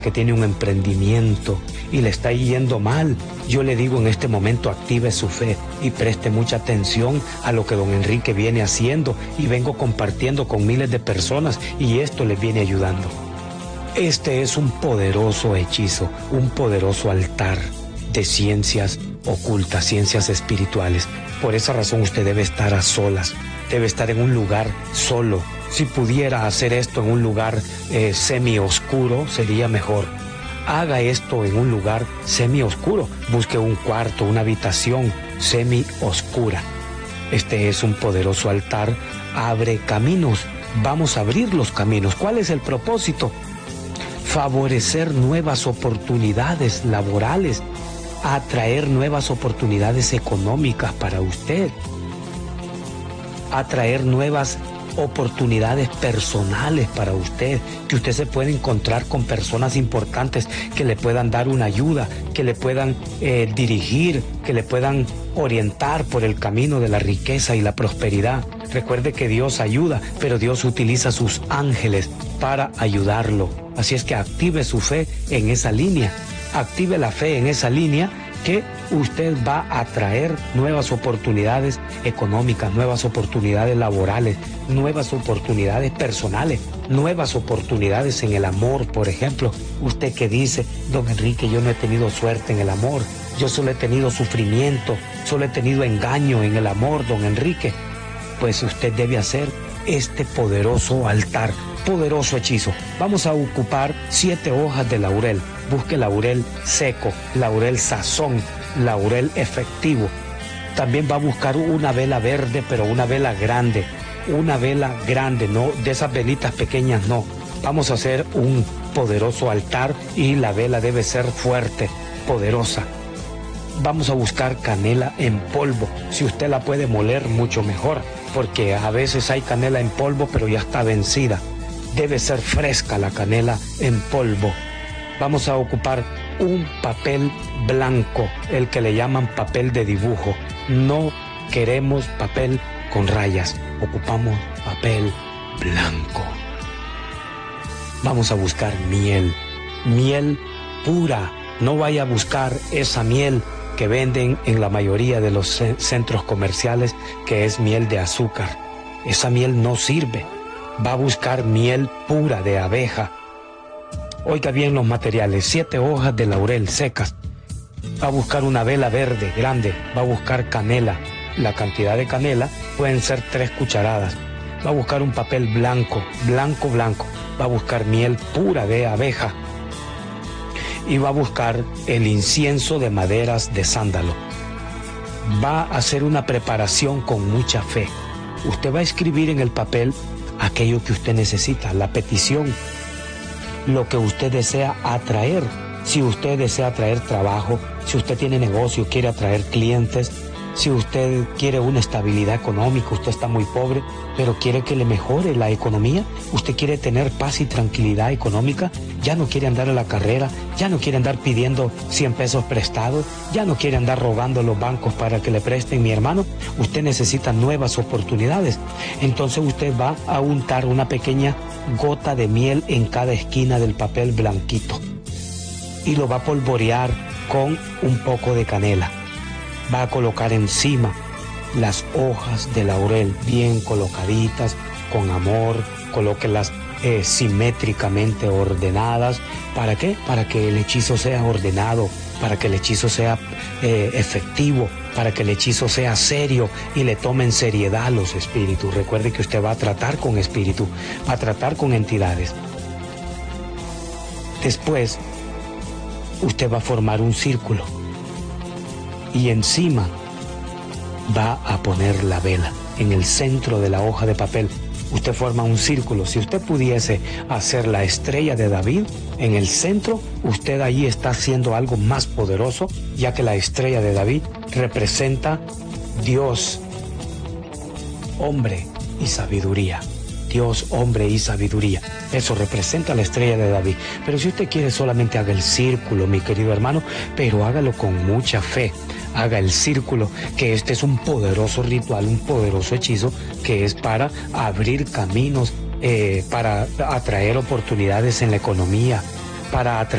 que tiene un emprendimiento y le está yendo mal, yo le digo en este momento, active su fe y preste mucha atención a lo que don Enrique viene haciendo y vengo compartiendo con miles de personas y esto les viene ayudando. Este es un poderoso hechizo, un poderoso altar de ciencias ocultas, ciencias espirituales. Por esa razón usted debe estar a solas, debe estar en un lugar solo. Si pudiera hacer esto en un lugar semi oscuro, sería mejor. Haga esto en un lugar semi oscuro. Busque un cuarto, una habitación semi oscura. Este es un poderoso altar. Abre caminos. Vamos a abrir los caminos. ¿Cuál es el propósito? Favorecer nuevas oportunidades laborales, atraer nuevas oportunidades económicas para usted, atraer nuevas oportunidades personales para usted, que usted se pueda encontrar con personas importantes que le puedan dar una ayuda, que le puedan dirigir, que le puedan orientar por el camino de la riqueza y la prosperidad. Recuerde que Dios ayuda, pero Dios utiliza sus ángeles para ayudarlo. Así es que active su fe en esa línea, active la fe en esa línea, que usted va a traer nuevas oportunidades económicas, nuevas oportunidades laborales, nuevas oportunidades personales, nuevas oportunidades en el amor, por ejemplo. Usted que dice, don Enrique, yo no he tenido suerte en el amor, yo solo he tenido sufrimiento, solo he tenido engaño en el amor, don Enrique. Pues usted debe hacer este poderoso altar, poderoso hechizo. Vamos a ocupar 7 hojas de laurel. Busque laurel seco, laurel sazón, laurel efectivo. También va a buscar una vela verde, pero una vela grande, no de esas velitas pequeñas, no. Vamos a hacer un poderoso altar y la vela debe ser fuerte, poderosa. Vamos a buscar canela en polvo. Si usted la puede moler, mucho mejor, porque a veces hay canela en polvo, pero ya está vencida. Debe ser fresca la canela en polvo. Vamos a ocupar un papel blanco, el que le llaman papel de dibujo. No queremos papel con rayas, ocupamos papel blanco. Vamos a buscar miel pura. No vaya a buscar esa miel que venden en la mayoría de los centros comerciales, que es miel de azúcar. Esa miel no sirve. Va a buscar miel pura de abeja. Oiga bien los materiales: 7 hojas de laurel secas. Va a buscar una vela verde grande. Va a buscar canela. La cantidad de canela pueden ser 3 cucharadas. Va a buscar un papel blanco. Va a buscar miel pura de abeja. Y va a buscar el incienso de maderas de sándalo. Va a hacer una preparación con mucha fe. Usted va a escribir en el papel aquello que usted necesita, la petición, lo que usted desea atraer. Si usted desea atraer trabajo, si usted tiene negocio, quiere atraer clientes, si usted quiere una estabilidad económica, usted está muy pobre, pero quiere que le mejore la economía, usted quiere tener paz y tranquilidad económica, ya no quiere andar a la carrera, ya no quiere andar pidiendo 100 pesos prestados, ya no quiere andar rogando a los bancos para que le presten, mi hermano, usted necesita nuevas oportunidades. Entonces usted va a untar una pequeña gota de miel en cada esquina del papel blanquito y lo va a polvorear con un poco de canela. Va a colocar encima las hojas de laurel bien colocaditas, con amor. Colóquelas simétricamente ordenadas. ¿Para qué? Para que el hechizo sea ordenado, para que el hechizo sea efectivo, para que el hechizo sea serio y le tomen seriedad a los espíritus. Recuerde que usted va a tratar con espíritus, va a tratar con entidades. Después, usted va a formar un círculo. Y encima va a poner la vela en el centro de la hoja de papel. Usted forma un círculo. Si usted pudiese hacer la estrella de David en el centro, usted allí está haciendo algo más poderoso, ya que la estrella de David representa Dios, hombre y sabiduría. Dios, hombre y sabiduría. Eso representa la estrella de David. Pero si usted quiere, solamente haga el círculo, mi querido hermano, pero hágalo con mucha fe. Haga el círculo, que este es un poderoso ritual, un poderoso hechizo, que es para abrir caminos, para atraer oportunidades en la economía, para atraer